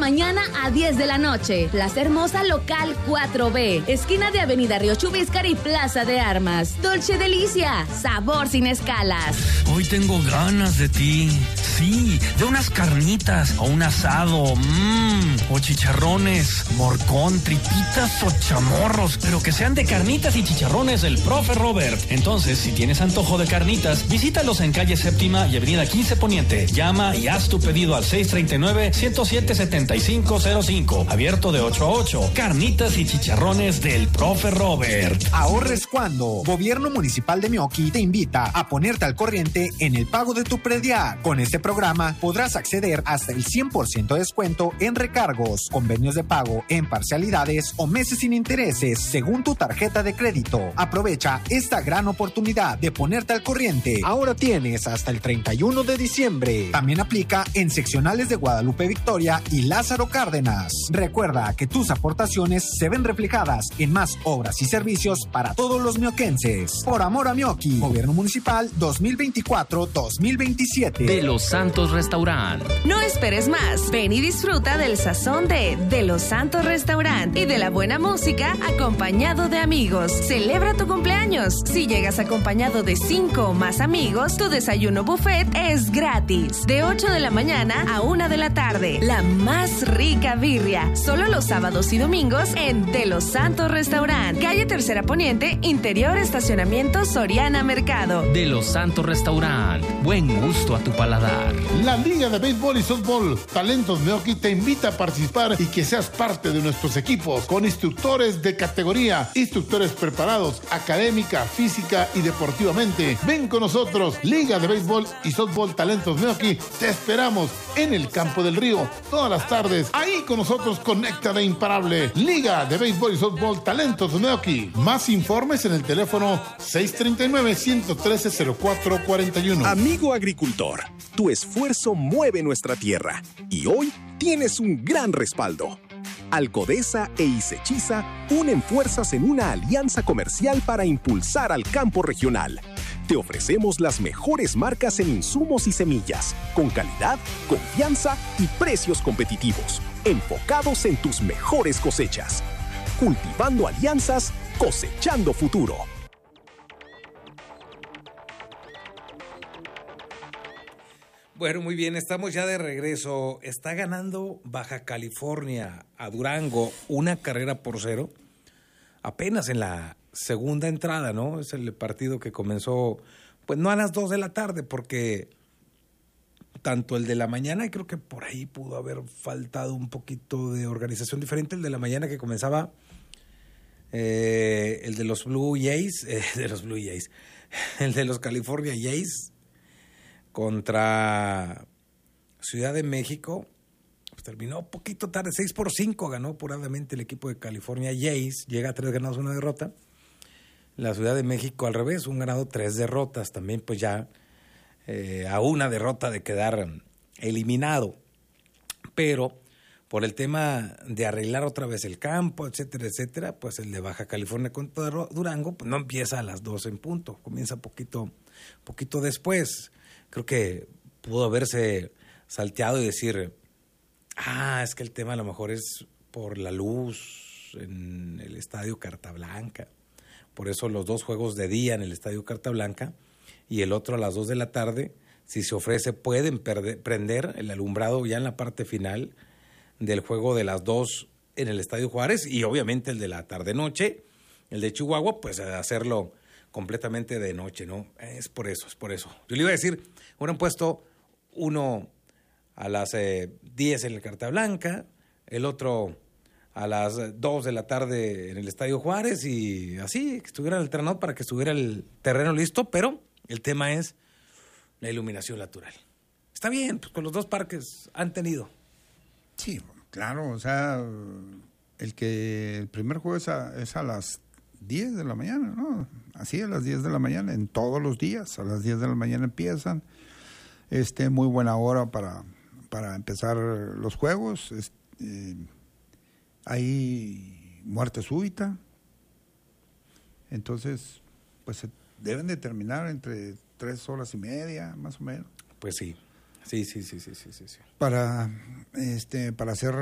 mañana a 10 de la noche. Plaza Hermosa Local 4B, esquina de Avenida Río Chubíscar y Plaza de Armas. Dolce Delicia, sabor sin escalas. Hoy tengo ganas de ti. Sí, de unas carnitas o un asado, o chicharrones, morcón, tripitas o chamorros, pero que sean de carnitas y chicharrones del Profe Robert. Entonces, si tienes antojo de carnitas, visítalos en calle Séptima y Avenida 15 Poniente. Llama y haz tu pedido al 639-107-7505. Abierto de 8 a 8. Carnitas y chicharrones del Profe Robert. Ahorres cuando. Gobierno Municipal de Meoqui te invita a ponerte al corriente en el pago de tu predial. Con este programa podrás acceder hasta el 100% de descuento en recargos, convenios de pago en parcialidades o meses sin intereses según tu tarjeta de crédito. Aprovecha esta gran oportunidad de ponerte al corriente. Ahora tienes hasta el 31 de diciembre. También aplica en seccionales de Guadalupe Victoria y Lázaro Cárdenas. Recuerda que tus aportaciones se ven reflejadas en más obras y servicios para todos los mioquenses. Por amor a Meoqui, Gobierno Municipal 2024-2027. De Los Santos Restaurant. No esperes más. Ven y disfruta del sazón de Los Santos Restaurant y de la buena música acompañado de amigos. Celebra tu cumpleaños. Si llegas acompañado de 5 o más amigos, tu desayuno buffet es gratis. De 8 de la mañana a 1 de la tarde. La más rica birria. Solo los sábados y domingos en De Los Santos Restaurant. Calle Tercera Poniente, interior estacionamiento Soriana Mercado. De Los Santos Restaurant. Buen gusto a tu paladar. La Liga de Béisbol y Softball Talentos Meoqui te invita a participar y que seas parte de nuestros equipos con instructores de categoría, instructores preparados académica, física y deportivamente. Ven con nosotros, Liga de Béisbol y Softball Talentos Meoqui. Te esperamos en el Campo del Río todas las tardes. Ahí con nosotros conecta de imparable. Liga de Béisbol y Softball Talentos Meoqui. Más informes en el teléfono 639-113-0441. Amigo agricultor, tu esfuerzo mueve nuestra tierra y hoy tienes un gran respaldo. Alcodesa e Isechiza unen fuerzas en una alianza comercial para impulsar al campo regional. Te ofrecemos las mejores marcas en insumos y semillas, con calidad, confianza y precios competitivos, enfocados en tus mejores cosechas. Cultivando alianzas, cosechando futuro. Bueno, muy bien, estamos ya de regreso. Está ganando Baja California a Durango 1-0, apenas en la segunda entrada, ¿no? Es el partido que comenzó, pues no a las 2 de la tarde, porque tanto el de la mañana, y creo que por ahí pudo haber faltado un poquito de organización diferente, el de la mañana que comenzaba, el de los Blue Jays, el de los California Jays, contra Ciudad de México, pues terminó un poquito tarde, 6-5, ganó apuradamente el equipo de California Jays, llega a 3 ganados, 1 derrota. La Ciudad de México al revés, 1 ganado, 3 derrotas, también pues ya a 1 derrota de quedar eliminado. Pero por el tema de arreglar otra vez el campo, etcétera, etcétera, pues el de Baja California contra Durango, pues no empieza a las 2 en punto, comienza poquito después. Creo que pudo haberse salteado y decir, es que el tema a lo mejor es por la luz en el Estadio Carta Blanca. Por eso los 2 juegos de día en el Estadio Carta Blanca y el otro a las 2 de la tarde, si se ofrece, pueden prender el alumbrado ya en la parte final del juego de las 2 en el Estadio Juárez y obviamente el de la tarde-noche, el de Chihuahua, pues hacerlo completamente de noche, ¿no? Es por eso. Yo le iba a decir, hubieran puesto uno a las 10 en el Carta Blanca, el otro a las 2 de la tarde en el Estadio Juárez y así, que estuvieran alternados para que estuviera el terreno listo, pero el tema es la iluminación natural. Está bien, pues con los 2 parques han tenido. Sí, claro, o sea, el primer juego es a las 10 de la mañana, ¿no? Así a las 10 de la mañana, en todos los días, a las 10 de la mañana empiezan. Muy buena hora para empezar los juegos. Hay muerte súbita. Entonces, pues se deben de terminar entre 3 horas y media, más o menos. Pues sí. Sí. Para hacer